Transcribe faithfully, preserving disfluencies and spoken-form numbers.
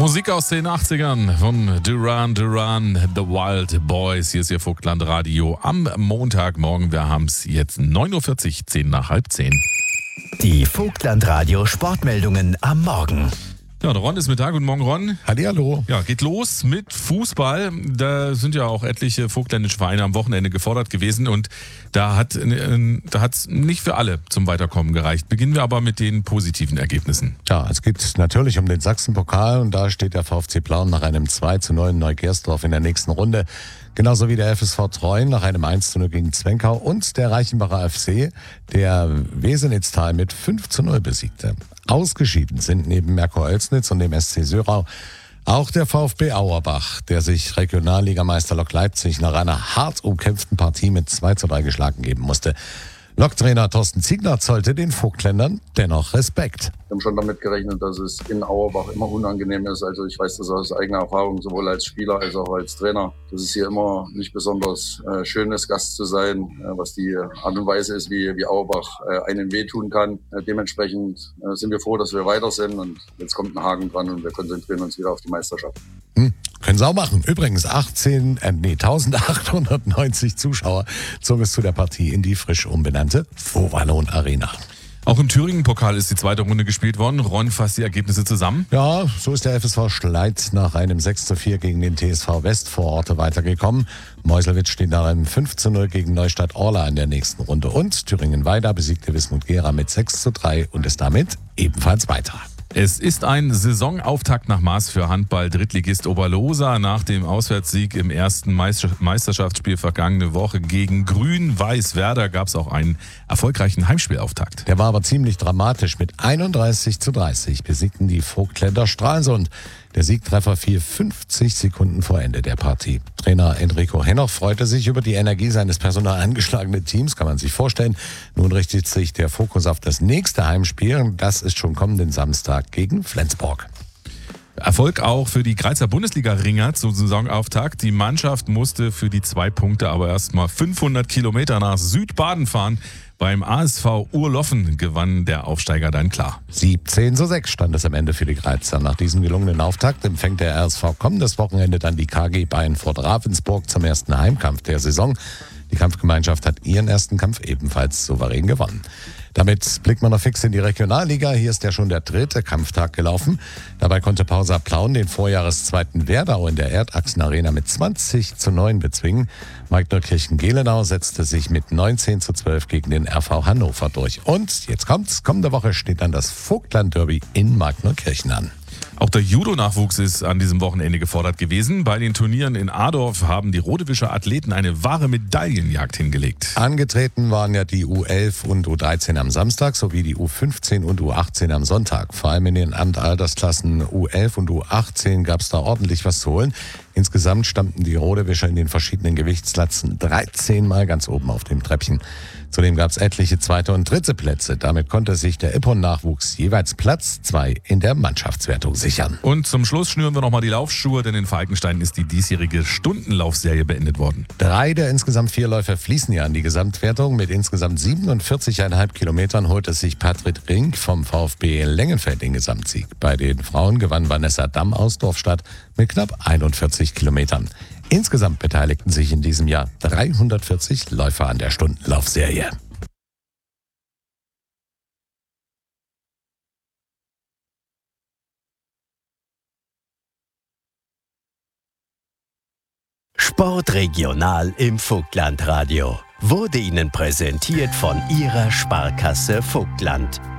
Musik aus den achtzigern von Duran Duran, The Wild Boys. Hier ist Ihr Vogtland-Radio am Montagmorgen. Wir haben es jetzt neun Uhr vierzig, zehn nach halb zehn. Die Vogtland-Radio Sportmeldungen am Morgen. Ja, der Ron ist mit da. Guten Morgen, Ron. Hallihallo. Ja, geht los mit Fußball. Da sind ja auch etliche vogtländische Vereine am Wochenende gefordert gewesen und da hat da hat's nicht für alle zum Weiterkommen gereicht. Beginnen wir aber mit den positiven Ergebnissen. Ja, es geht natürlich um den Sachsenpokal und da steht der VfC Plauen nach einem zwei zu neun in Neugersdorf in der nächsten Runde. Genauso wie der F S V Treuen nach einem eins zu null gegen Zwenkau und der Reichenbacher F C, der Wesenitztal mit fünf zu null besiegte. Ausgeschieden sind neben Merkur Oelsnitz und dem S C Sörau auch der VfB Auerbach, der sich Regionalligameister Lok Leipzig nach einer hart umkämpften Partie mit zwei zu drei geschlagen geben musste. Loktrainer Thorsten Ziegner zollte den Vogtländern dennoch Respekt. Wir haben schon damit gerechnet, dass es in Auerbach immer unangenehm ist. Also ich weiß das aus eigener Erfahrung, sowohl als Spieler als auch als Trainer, dass es hier immer nicht besonders äh, schön ist, Gast zu sein, äh, was die Art und Weise ist, wie, wie Auerbach äh, einen wehtun kann. Äh, dementsprechend äh, sind wir froh, dass wir weiter sind und jetzt kommt ein Haken dran und wir konzentrieren uns wieder auf die Meisterschaft. Hm. Können Sie auch machen. Übrigens achtzehn, äh, nee, eintausendachthundertneunzig Zuschauer zogen es zu der Partie in die frisch umbenannte Vauvalon Arena. Auch im Thüringen-Pokal ist die zweite Runde gespielt worden. Ron fasst die Ergebnisse zusammen. Ja, so ist der F S V Schleit nach einem sechs zu vier gegen den T S V Westvororte weitergekommen. Meuselwitz steht nach einem fünf zu null gegen Neustadt-Orla in der nächsten Runde. Und Thüringen-Weida besiegte Wismut Gera mit sechs zu drei und ist damit ebenfalls weiter. Es ist ein Saisonauftakt nach Maß für Handball-Drittligist Oberlosa. Nach dem Auswärtssieg im ersten Meisterschaftsspiel vergangene Woche gegen Grün-Weiß Werder gab es auch einen erfolgreichen Heimspielauftakt. Der war aber ziemlich dramatisch. Mit einunddreißig zu dreißig besiegten die Vogtländer Stralsund. Der Siegtreffer fiel fünfzig Sekunden vor Ende der Partie. Trainer Enrico Henoch freute sich über die Energie seines personal angeschlagenen Teams, kann man sich vorstellen. Nun richtet sich der Fokus auf das nächste Heimspiel. Das ist schon kommenden Samstag gegen Flensburg. Erfolg auch für die Grazer Bundesliga-Ringer zum Saisonauftakt. Die Mannschaft musste für die zwei Punkte aber erst mal fünfhundert Kilometer nach Südbaden fahren. Beim A S V Urloffen gewann der Aufsteiger dann klar. siebzehn zu sechs stand es am Ende für die Grazer. Nach diesem gelungenen Auftakt empfängt der R S V kommendes Wochenende dann die K G Beinfurt Ravensburg zum ersten Heimkampf der Saison. Die Kampfgemeinschaft hat ihren ersten Kampf ebenfalls souverän gewonnen. Damit blickt man noch fix in die Regionalliga. Hier ist ja schon der dritte Kampftag gelaufen. Dabei konnte Pausa Plauen den Vorjahreszweiten Werdau in der Erdachsenarena mit zwanzig zu neun bezwingen. Magdenkirchen-Gelenau setzte sich mit neunzehn zu zwölf gegen den R V Hannover durch. Und jetzt kommt's, kommende Woche steht dann das Vogtland-Derby in Magdenkirchen an. Auch der Judo-Nachwuchs ist an diesem Wochenende gefordert gewesen. Bei den Turnieren in Adorf haben die Rodewischer Athleten eine wahre Medaillenjagd hingelegt. Angetreten waren ja die U elf und U dreizehn am Samstag sowie die U fünfzehn und U achtzehn am Sonntag. Vor allem in den Altersklassen U elf und U achtzehn gab es da ordentlich was zu holen. Insgesamt standen die Rodewischer in den verschiedenen Gewichtsklassen dreizehn Mal ganz oben auf dem Treppchen. Zudem gab es etliche zweite und dritte Plätze. Damit konnte sich der Ippon-Nachwuchs jeweils Platz zwei in der Mannschaftswertung sichern. Und zum Schluss schnüren wir nochmal die Laufschuhe, denn in Falkenstein ist die diesjährige Stundenlaufserie beendet worden. Drei der insgesamt vier Läufer fließen ja an die Gesamtwertung. Mit insgesamt siebenundvierzig Komma fünf Kilometern holt es sich Patrick Rink vom VfB Lengenfeld den Gesamtsieg. Bei den Frauen gewann Vanessa Damm aus Dorfstadt mit knapp einundvierzig Kilometern. Insgesamt beteiligten sich in diesem Jahr dreihundertvierzig Läufer an der Stundenlaufserie. Sportregional im Vogtlandradio wurde Ihnen präsentiert von Ihrer Sparkasse Vogtland.